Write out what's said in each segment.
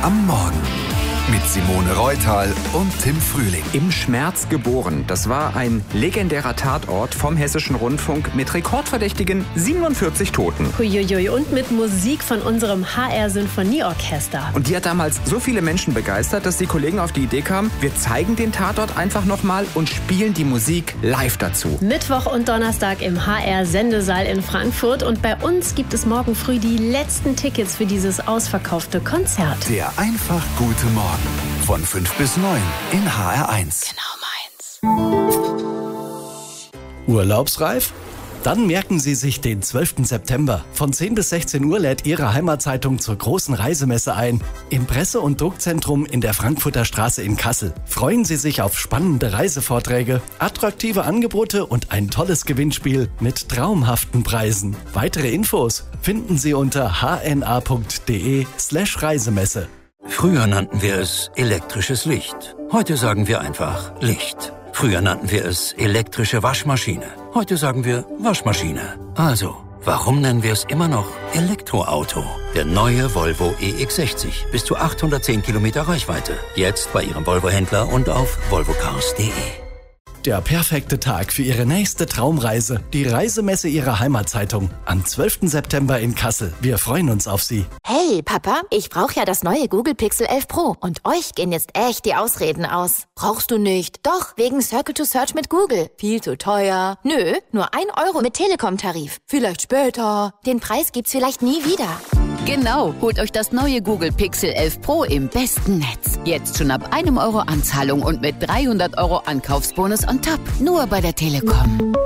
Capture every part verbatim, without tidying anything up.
am Morgen. Mit Simone Reutal und Tim Frühling. Im Schmerz geboren. Das war ein legendärer Tatort vom Hessischen Rundfunk mit rekordverdächtigen siebenundvierzig Toten. Huiuiui, und mit Musik von unserem H R-Sinfonieorchester. Und die hat damals so viele Menschen begeistert, dass die Kollegen auf die Idee kamen, wir zeigen den Tatort einfach nochmal und spielen die Musik live dazu. Mittwoch und Donnerstag im H R-Sendesaal in Frankfurt. Und bei uns gibt es morgen früh die letzten Tickets für dieses ausverkaufte Konzert. Der einfach gute Morgen. Von fünf bis neun in H R eins. Genau meins. Urlaubsreif? Dann merken Sie sich den zwölften September. Von zehn bis sechzehn Uhr lädt Ihre Heimatzeitung zur großen Reisemesse ein. Im Presse- und Druckzentrum in der Frankfurter Straße in Kassel. Freuen Sie sich auf spannende Reisevorträge, attraktive Angebote und ein tolles Gewinnspiel mit traumhaften Preisen. Weitere Infos finden Sie unter h n a punkt d e slash Reisemesse. Früher nannten wir es elektrisches Licht. Heute sagen wir einfach Licht. Früher nannten wir es elektrische Waschmaschine. Heute sagen wir Waschmaschine. Also, warum nennen wir es immer noch Elektroauto? Der neue Volvo E X sechzig. Bis zu achthundertzehn Kilometer Reichweite. Jetzt bei Ihrem Volvo-Händler und auf volvocars punkt d e. Der perfekte Tag für Ihre nächste Traumreise. Die Reisemesse Ihrer Heimatzeitung. Am zwölften September in Kassel. Wir freuen uns auf Sie. Hey, Papa, ich brauche ja das neue Google Pixel elf Pro. Und euch gehen jetzt echt die Ausreden aus. Brauchst du nicht? Doch, wegen Circle to Search mit Google. Viel zu teuer. Nö, nur ein Euro mit Telekom-Tarif. Vielleicht später. Den Preis gibt's vielleicht nie wieder. Genau, holt euch das neue Google Pixel elf Pro im besten Netz. Jetzt schon ab einem Euro Anzahlung und mit dreihundert Euro Ankaufsbonus on top. Nur bei der Telekom.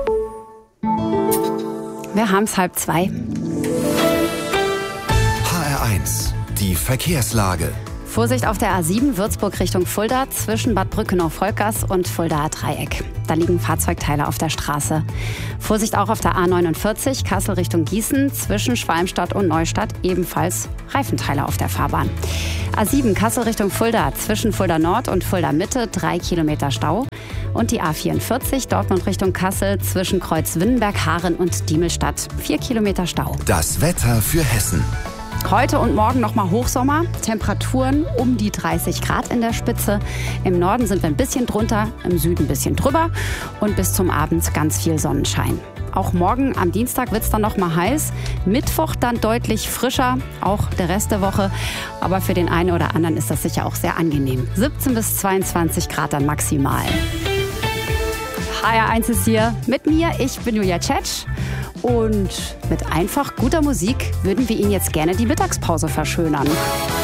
Wir haben's halb zwei. H R eins. Die Verkehrslage. Vorsicht auf der A sieben Würzburg Richtung Fulda zwischen Bad Brückenau-Volkers und Fuldaer Dreieck. Da liegen Fahrzeugteile auf der Straße. Vorsicht auch auf der A neunundvierzig Kassel Richtung Gießen zwischen Schwalmstadt und Neustadt, ebenfalls Reifenteile auf der Fahrbahn. A sieben Kassel Richtung Fulda zwischen Fulda Nord und Fulda Mitte drei Kilometer Stau. Und die A vierundvierzig Dortmund Richtung Kassel zwischen Kreuz-Winnenberg, Haaren und Diemelstadt vier Kilometer Stau. Das Wetter für Hessen. Heute und morgen nochmal Hochsommer, Temperaturen um die dreißig Grad in der Spitze. Im Norden sind wir ein bisschen drunter, im Süden ein bisschen drüber und bis zum Abend ganz viel Sonnenschein. Auch morgen am Dienstag wird es dann nochmal heiß, Mittwoch dann deutlich frischer, auch der Rest der Woche. Aber für den einen oder anderen ist das sicher auch sehr angenehm. siebzehn bis zweiundzwanzig Grad dann maximal. H R eins ist hier mit mir, ich bin Julia Tschetsch. Und mit einfach guter Musik würden wir Ihnen jetzt gerne die Mittagspause verschönern.